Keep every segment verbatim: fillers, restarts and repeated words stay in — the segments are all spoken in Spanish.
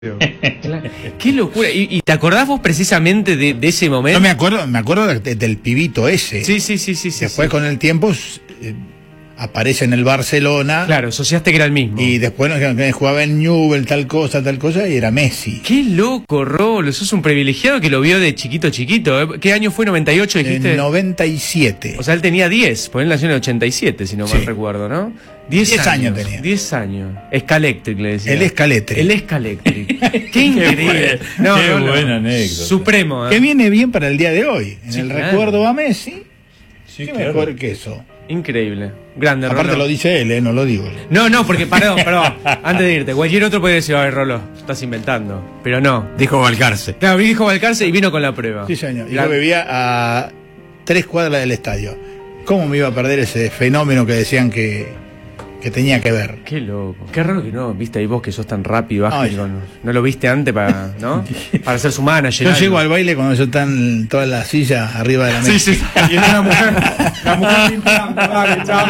Qué locura. ¿Y, y te acordás vos precisamente de, de ese momento? No me acuerdo, me acuerdo de, del pibito ese. Sí, sí, sí, sí. Después sí. con el tiempo eh, aparece en el Barcelona. Claro, asociaste que era el mismo. Y después no, jugaba en Newell, tal cosa, tal cosa, y era Messi. Qué loco, Rolo. Sos un privilegiado que lo vio de chiquito, chiquito. ¿Eh? ¿Qué año fue? ¿noventa y ocho dijiste? En noventa y siete. O sea, él tenía diez, porque él nació en el ochenta y siete, si no Sí. mal recuerdo, ¿no? diez años, años tenía. diez años. Escaléctric le decía. El Escaléctric. El Escaléctric. Qué increíble. No, Qué no, no. buena anécdota. Supremo. ¿eh? Que viene bien para el día de hoy. En Sí, el claro. recuerdo a Messi. Sí, Qué claro. mejor que eso. Increíble. Grande, Aparte Rolo. lo dice él, ¿eh? No lo digo. No, no, porque, perdón, perdón. Antes de irte, cualquier otro puede decir, a ver, Rolo, estás inventando. Pero no. Dijo Balcarce. Claro, dijo Balcarce y vino con la prueba. Sí, señor. Y La- yo vivía a tres cuadras del estadio. ¿Cómo me iba a perder ese fenómeno que decían que, que tenía que ver? Qué loco. Qué raro que no, viste ahí vos que sos tan rápido, ágil, Ay. con- no lo viste antes para, ¿no? Para ser su manager. Yo algo. llego al baile cuando yo están todas las sillas arriba de la mesa. Sí, sí. Y es una mujer, la mujer limpiando, dale, chao.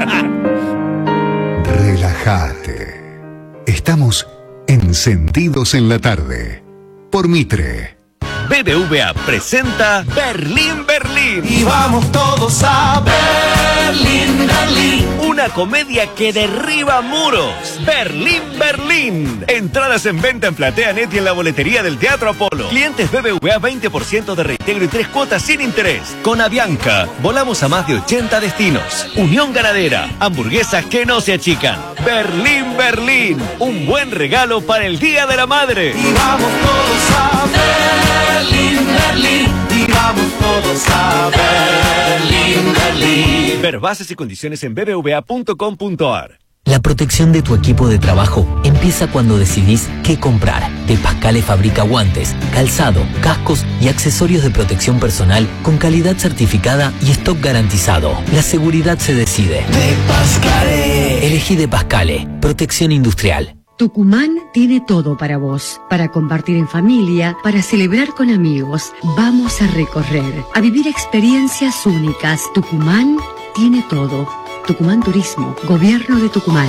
Relájate. Estamos encendidos en la tarde. Por Mitre. B B V A presenta Berlín, Berlín. Y vamos todos a Berlín, Berlín. Una comedia que derriba muros. Berlín, Berlín. Entradas en venta en PlateaNet y en la boletería del Teatro Apolo. Clientes B B V A veinte por ciento de reintegro y tres cuotas sin interés. Con Avianca, volamos a más de ochenta destinos. Unión Ganadera, hamburguesas que no se achican. Berlín, Berlín. Un buen regalo para el Día de la Madre. Y vamos todos a Berlín, Berlín. Y vamos todos a Berlín, Berlín. Ver bases y condiciones en b b v a punto com punto a r. La protección de tu equipo de trabajo empieza cuando decidís qué comprar. De Pascale fabrica guantes, calzado, cascos y accesorios de protección personal con calidad certificada y stock garantizado. La seguridad se decide. De Pascale. Elegí De Pascale, protección industrial. Tucumán tiene todo para vos, para compartir en familia, para celebrar con amigos. Vamos a recorrer, a vivir experiencias únicas. Tucumán tiene todo. Tucumán Turismo, Gobierno de Tucumán.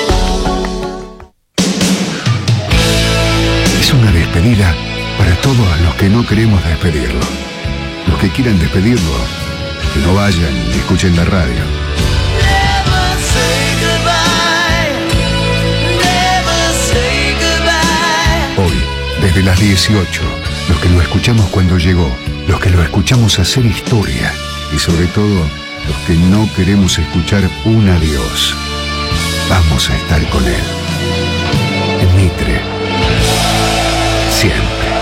Es una despedida para todos los que no queremos despedirlo. Los que quieran despedirlo, que no vayan y escuchen la radio. Never say goodbye. Never say goodbye. Hoy, desde las dieciocho, los que lo escuchamos cuando llegó, los que lo escuchamos hacer historia y sobre todo, los que no queremos escuchar un adiós. Vamos a estar con él. En Mitre. Siempre.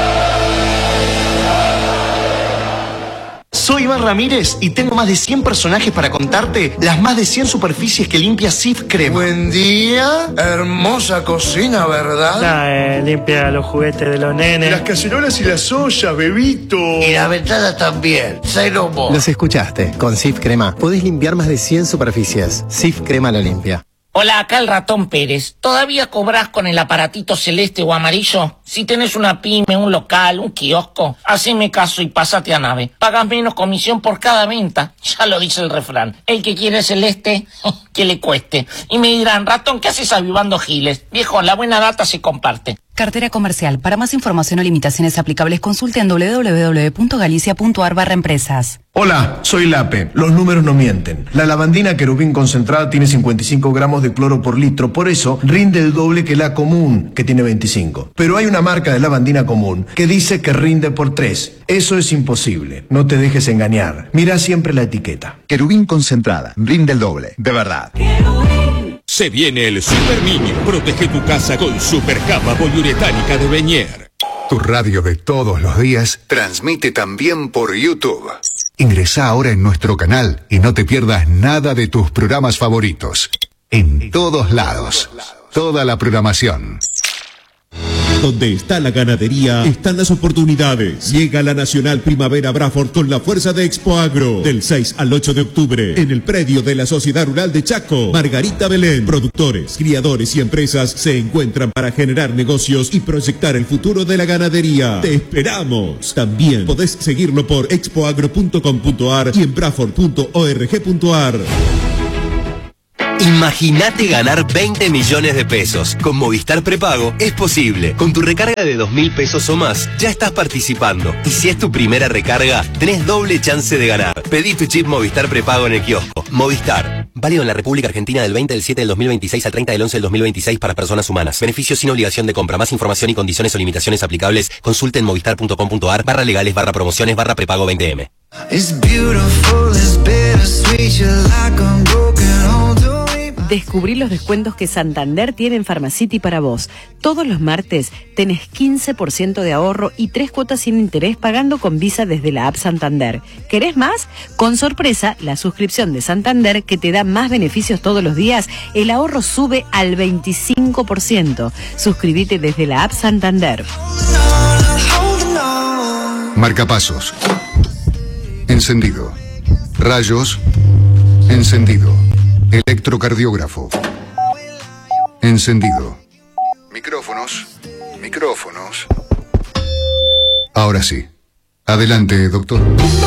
Soy Iván Ramírez y tengo más de cien personajes para contarte las más de cien superficies que limpia Sif Crema. Buen día, hermosa cocina, ¿verdad? Nah, eh, limpia los juguetes de los nenes. Las cacerolas y las ollas, bebito. Y la ventana también. Say no more. Los escuchaste. Con Sif Crema podés limpiar más de cien superficies. Sif Crema la limpia. Hola, acá el Ratón Pérez. ¿Todavía cobrás con el aparatito celeste o amarillo? Si tenés una pyme, un local, un kiosco, haceme caso y pásate a Nave. Pagas menos comisión por cada venta. Ya lo dice el refrán. El que quiere celeste, que le cueste. Y me dirán, Ratón, ¿qué haces avivando giles? Viejo, la buena data se comparte. Cartera comercial. Para más información o limitaciones aplicables, consulte en doble u doble u doble u punto galicia punto a r barra empresas. Hola, soy Lape. Los números no mienten. La lavandina querubín concentrada tiene cincuenta y cinco gramos de cloro por litro, por eso rinde el doble que la común, que tiene veinticinco. Pero hay una marca de lavandina común que dice que rinde por tres. Eso es imposible. No te dejes engañar. Mira siempre la etiqueta. Querubín concentrada. Rinde el doble. De verdad. Se viene el Super Niño. Protege tu casa con Super Capa poliuretánica de Beñer. Tu radio de todos los días transmite también por YouTube. Ingresá ahora en nuestro canal y no te pierdas nada de tus programas favoritos. En todos lados. Toda la programación. Donde está la ganadería, están las oportunidades. Llega la Nacional Primavera Braford con la fuerza de Expo Agro. Del seis al ocho de octubre, en el predio de la Sociedad Rural de Chaco. Margarita Belén. Productores, criadores y empresas se encuentran para generar negocios y proyectar el futuro de la ganadería. ¡Te esperamos! También podés seguirlo por expoagro punto com punto a r y en braford punto org punto a r. Imagínate ganar veinte millones de pesos. Con Movistar Prepago es posible. Con tu recarga de dos mil pesos o más, ya estás participando. Y si es tu primera recarga, tenés doble chance de ganar. Pedí tu chip Movistar Prepago en el kiosco. Movistar. Válido en la República Argentina del veinte del siete del dos mil veintiséis al treinta del once del dos mil veintiséis para personas humanas. Beneficios sin obligación de compra. Más información y condiciones o limitaciones aplicables. Consulte en movistar punto com punto ar barra legales barra promociones barra prepago veinte eme. Descubrí los descuentos que Santander tiene en Pharmacity para vos. Todos los martes tenés quince por ciento de ahorro y tres cuotas sin interés pagando con Visa desde la app Santander. ¿Querés más? Con sorpresa, la suscripción de Santander que te da más beneficios todos los días, el ahorro sube al veinticinco por ciento. Suscríbete desde la app Santander. Marcapasos. Encendido. Rayos. Encendido. Electrocardiógrafo. Encendido. Micrófonos. Micrófonos. Ahora sí. Adelante, doctor.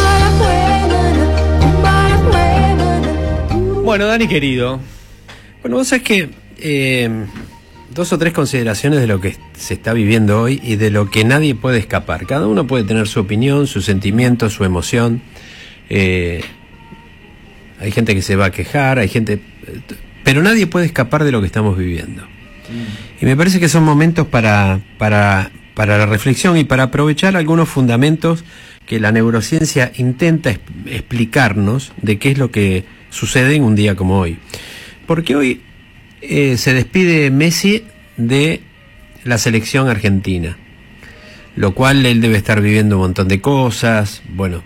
Bueno, Dani querido. Bueno, vos sabés que eh, dos o tres consideraciones de lo que se está viviendo hoy y de lo que nadie puede escapar. Cada uno puede tener su opinión, su sentimiento, su emoción. Eh, hay gente que se va a quejar, hay gente... Pero nadie puede escapar de lo que estamos viviendo. Mm. Y me parece que son momentos para, para, para la reflexión y para aprovechar algunos fundamentos que la neurociencia intenta es, explicarnos de qué es lo que sucede en un día como hoy. Porque hoy eh, se despide Messi de la selección argentina, lo cual él debe estar viviendo un montón de cosas, bueno...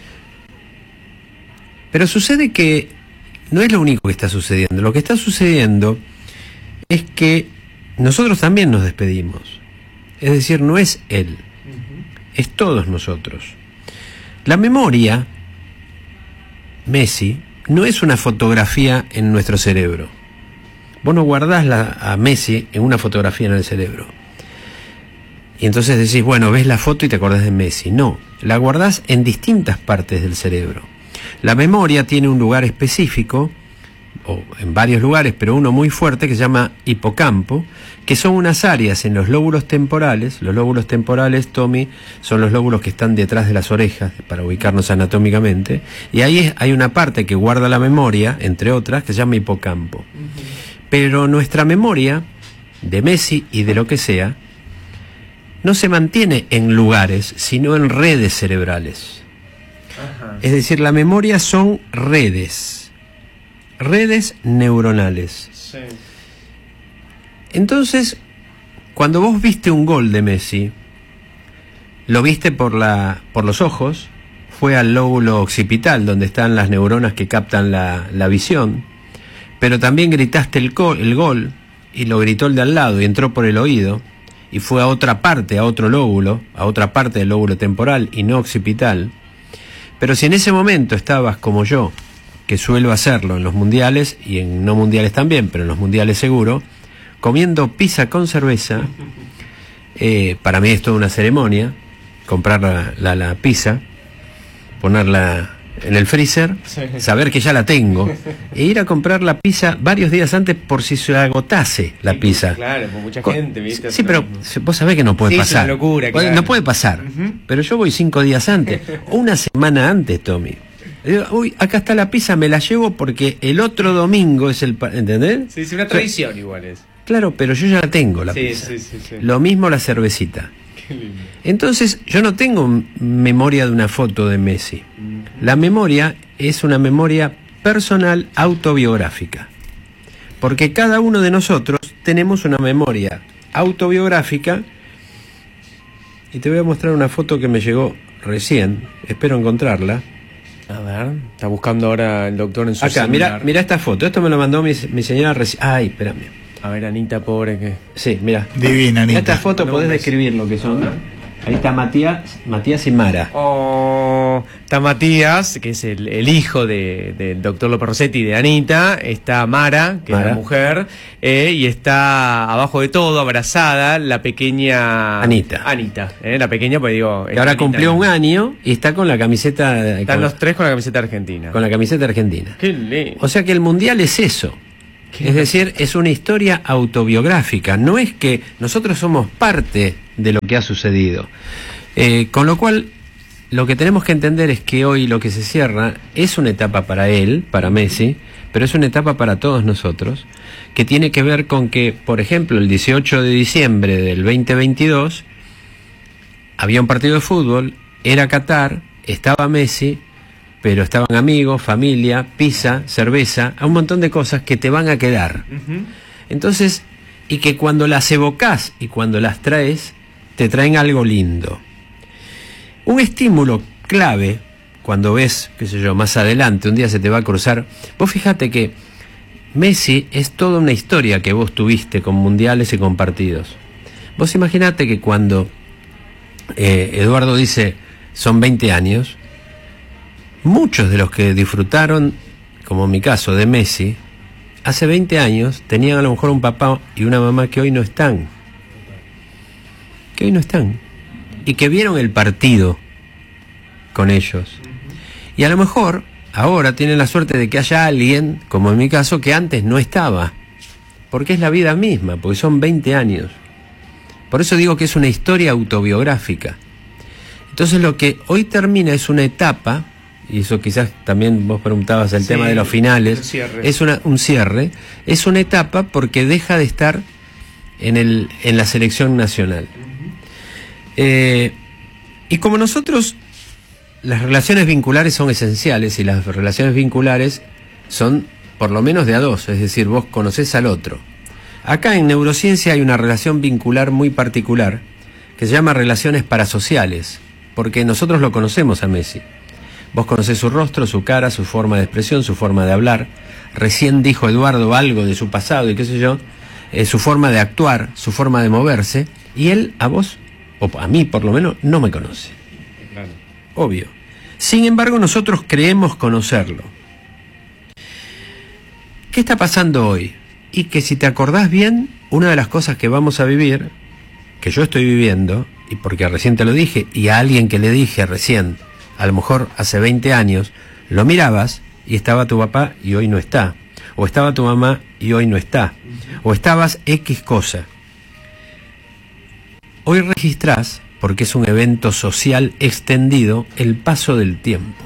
Pero sucede que no es lo único que está sucediendo. Lo que está sucediendo es que nosotros también nos despedimos. Es decir, no es él, es todos nosotros. La memoria, Messi, no es una fotografía en nuestro cerebro. Vos no guardás la, a Messi en una fotografía en el cerebro. Y entonces decís, bueno, ves la foto y te acordás de Messi. No, la guardás en distintas partes del cerebro. La memoria tiene un lugar específico, o en varios lugares, pero uno muy fuerte que se llama hipocampo, que son unas áreas en los lóbulos temporales. Los lóbulos temporales, Tommy, son los lóbulos que están detrás de las orejas, para ubicarnos anatómicamente, y ahí hay una parte que guarda la memoria, entre otras, que se llama hipocampo. Uh-huh. Pero nuestra memoria, de Messi y de lo que sea, no se mantiene en lugares, sino en redes cerebrales. Ajá. Es decir, la memoria son redes, redes neuronales. Sí. Entonces, cuando vos viste un gol de Messi, lo viste por la, por los ojos, fue al lóbulo occipital, donde están las neuronas que captan la, la visión, pero también gritaste el, co- el gol, y lo gritó el de al lado, y entró por el oído, y fue a otra parte, a otro lóbulo, a otra parte del lóbulo temporal, y no occipital. Pero si en ese momento estabas como yo, que suelo hacerlo en los mundiales, y en no mundiales también, pero en los mundiales seguro, comiendo pizza con cerveza, eh, para mí es toda una ceremonia, comprar la, la, la pizza, ponerla en el freezer, sí. Saber que ya la tengo, e ir a comprar la pizza varios días antes por si se agotase la pizza. Claro, por mucha Con, gente, ¿viste? Sí, pero vos sabés que no puede sí, pasar. Es una locura, claro. No puede pasar, uh-huh. Pero yo voy cinco días antes, o una semana antes, Tommy. Digo, uy, acá está la pizza, me la llevo porque el otro domingo es el... ¿Entendés? Sí, es una tradición, o sea, igual es. Claro, pero yo ya la tengo, la sí, pizza. Sí, sí, sí. Lo mismo la cervecita. Entonces, yo no tengo memoria de una foto de Messi. La memoria es una memoria personal autobiográfica. Porque cada uno de nosotros tenemos una memoria autobiográfica. Y te voy a mostrar una foto que me llegó recién. Espero encontrarla. A ver, está buscando ahora el doctor en su Acá, mira, mira esta foto. Esto me lo mandó mi, mi señora recién. Ay, espérame. A ver, Anita, pobre que... Sí, mira. Divina, Anita. Esta foto podés describir lo que son. Ahí está Matías, Matías y Mara. Oh, está Matías, que es el, el hijo de, del doctor López Rossetti, de Anita. Está Mara, que Mara. es la mujer. Eh, y está abajo de todo, abrazada, la pequeña... Anita. Anita, eh, la pequeña, pues digo... Que ahora Anita, cumplió un año y está con la camiseta... Están con, los tres con la camiseta argentina. Con la camiseta argentina. Qué lindo. O sea que el mundial es eso. Es decir, es una historia autobiográfica, no es que nosotros somos parte de lo que ha sucedido. Eh, con lo cual, lo que tenemos que entender es que hoy lo que se cierra es una etapa para él, para Messi, pero es una etapa para todos nosotros, que tiene que ver con que, por ejemplo, el dieciocho de diciembre del veinte veintidós, había un partido de fútbol, era Qatar, estaba Messi, pero estaban amigos, familia, pizza, cerveza, un montón de cosas que te van a quedar. Uh-huh. Entonces, y que cuando las evocás y cuando las traes, te traen algo lindo. Un estímulo clave, cuando ves, qué sé yo, más adelante, un día se te va a cruzar, vos fíjate que Messi es toda una historia que vos tuviste con mundiales y con partidos. Vos imaginate que cuando eh, Eduardo dice, son veinte años, muchos de los que disfrutaron, como en mi caso, de Messi, hace veinte años tenían a lo mejor un papá y una mamá que hoy no están. Que hoy no están. Y que vieron el partido con ellos. Y a lo mejor ahora tienen la suerte de que haya alguien, como en mi caso, que antes no estaba. Porque es la vida misma, porque son veinte años. Por eso digo que es una historia autobiográfica. Entonces lo que hoy termina es una etapa, y eso quizás también vos preguntabas el sí, tema de los finales, es una, un cierre, es una etapa porque deja de estar en, el, en la selección nacional. Uh-huh. Eh, y como nosotros, las relaciones vinculares son esenciales, y las relaciones vinculares son por lo menos de a dos, es decir, vos conocés al otro. Acá en neurociencia hay una relación vincular muy particular, que se llama relaciones parasociales, porque nosotros lo conocemos a Messi. Vos conocés su rostro, su cara, su forma de expresión, su forma de hablar. Recién dijo Eduardo algo de su pasado y qué sé yo, eh, su forma de actuar, su forma de moverse, y él a vos, o a mí por lo menos, no me conoce. Claro. Obvio. Sin embargo, nosotros creemos conocerlo. ¿Qué está pasando hoy? Y que si te acordás bien, una de las cosas que vamos a vivir, que yo estoy viviendo, y porque recién te lo dije, y a alguien que le dije recién, a lo mejor hace veinte años, lo mirabas y estaba tu papá y hoy no está. O estaba tu mamá y hoy no está. O estabas X cosa. Hoy registrás, porque es un evento social extendido, el paso del tiempo.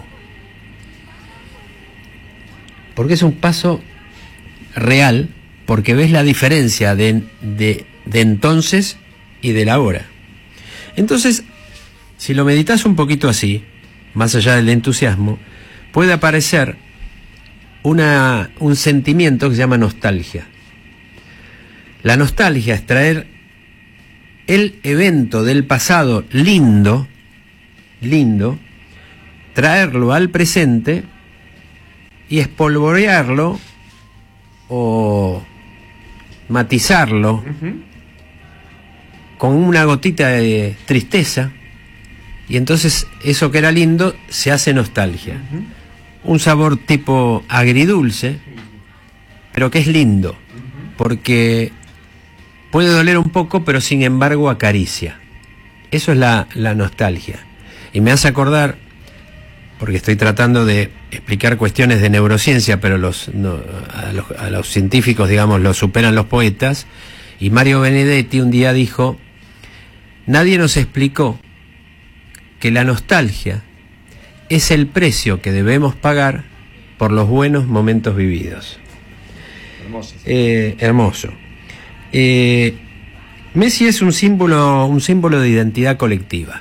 Porque es un paso real, porque ves la diferencia de, de, de entonces y de la hora. Entonces, si lo meditas un poquito así, más allá del entusiasmo, puede aparecer una, un sentimiento que se llama nostalgia. La nostalgia es traer el evento del pasado lindo, lindo, traerlo al presente y espolvorearlo o matizarlo uh-huh. con una gotita de tristeza. Y entonces eso que era lindo se hace nostalgia. Uh-huh. Un sabor tipo agridulce, pero que es lindo, uh-huh. porque puede doler un poco, pero sin embargo acaricia. Eso es la, la nostalgia. Y me hace acordar, porque estoy tratando de explicar cuestiones de neurociencia, pero los, no, a, los, a los científicos, digamos, los superan los poetas, y Mario Benedetti un día dijo, nadie nos explicó que la nostalgia es el precio que debemos pagar por los buenos momentos vividos. Hermoso. Eh, hermoso. Eh, Messi es un símbolo, un símbolo de identidad colectiva,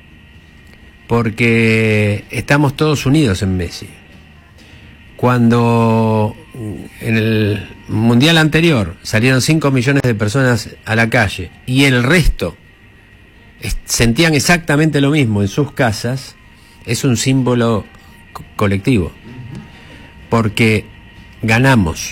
porque estamos todos unidos en Messi. Cuando en el mundial anterior salieron cinco millones de personas a la calle y el resto sentían exactamente lo mismo en sus casas, es un símbolo co- colectivo, porque ganamos.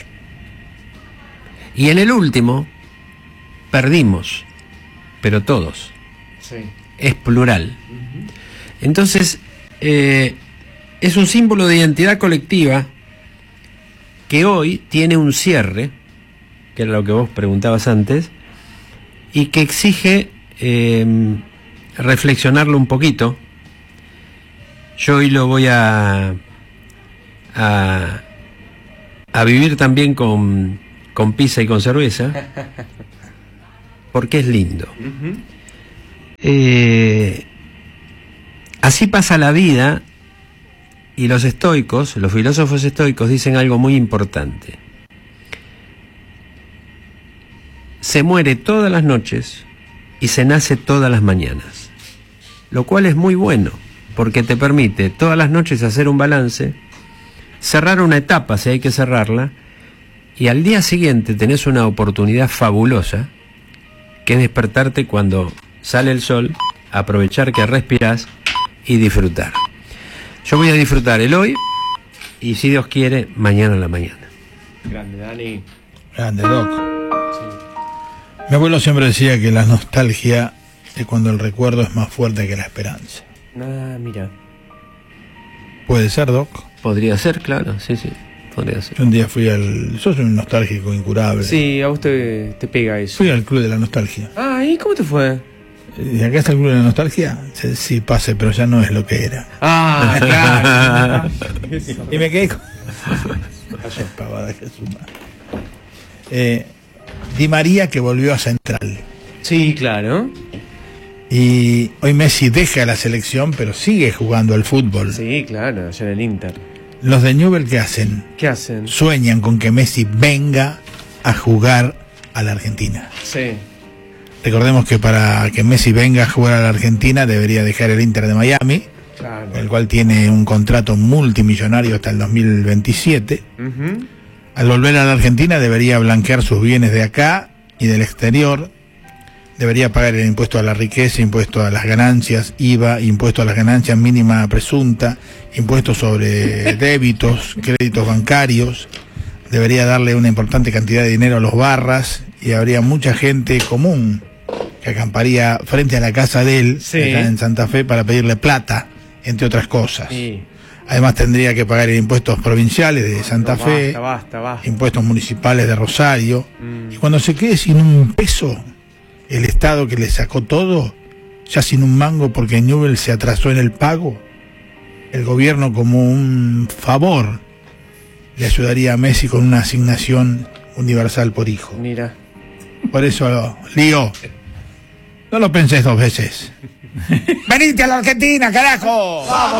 Y en el último, perdimos, pero todos. Sí. Es plural. Uh-huh. Entonces, eh, es un símbolo de identidad colectiva que hoy tiene un cierre, que era lo que vos preguntabas antes, y que exige Eh, reflexionarlo un poquito. Yo hoy lo voy a a, a vivir también con, con pizza y con cerveza, porque es lindo. Uh-huh. eh, así pasa la vida, y los estoicos, los filósofos estoicos dicen algo muy importante. Se muere todas las noches y se nace todas las mañanas, lo cual es muy bueno, porque te permite todas las noches hacer un balance, cerrar una etapa si hay que cerrarla, y al día siguiente tenés una oportunidad fabulosa, que es despertarte cuando sale el sol, aprovechar que respirás y disfrutar. Yo voy a disfrutar el hoy y, si Dios quiere, mañana en la mañana. Grande, Dani. Grande, Doc. Mi abuelo siempre decía que la nostalgia es cuando el recuerdo es más fuerte que la esperanza. Ah, mira. ¿Puede ser, Doc? Podría ser, claro, sí, sí, podría ser. Yo un día fui al... Sos un nostálgico incurable. Sí, a vos te, te pega eso. Fui al Club de la Nostalgia. Ah, ¿y cómo te fue? ¿Y acá está el Club de la Nostalgia? Sí, sí, pase, pero ya no es lo que era. Ah, claro. Y me quedé con... Pavada, Jesús. Eh, Di María, que volvió a Central. Sí, claro. Y hoy Messi deja la selección, pero sigue jugando al fútbol. Sí, claro, allá en el Inter. Los de Newell, ¿qué hacen? ¿Qué hacen? Sueñan con que Messi venga a jugar a la Argentina. Sí. Recordemos que para que Messi venga a jugar a la Argentina debería dejar el Inter de Miami, claro, el cual tiene un contrato multimillonario hasta el dos mil veintisiete. Uh-huh. Al volver a la Argentina debería blanquear sus bienes de acá y del exterior. Debería pagar el impuesto a la riqueza, impuesto a las ganancias, I V A, impuesto a las ganancias mínima presunta, impuesto sobre débitos, créditos bancarios. Debería darle una importante cantidad de dinero a los barras, y habría mucha gente común que acamparía frente a la casa de él, sí, acá en Santa Fe, para pedirle plata, entre otras cosas. Sí. Además tendría que pagar impuestos provinciales de Santa no, Fe, basta, basta, basta. impuestos municipales de Rosario, mm. y cuando se quede sin un peso, el Estado que le sacó todo, ya sin un mango porque Newell se atrasó en el pago, el gobierno, como un favor, le ayudaría a Messi con una asignación universal por hijo. Mira. Por eso, Lío, no lo pensés dos veces. ¡Venite a la Argentina, carajo! ¡Vamos!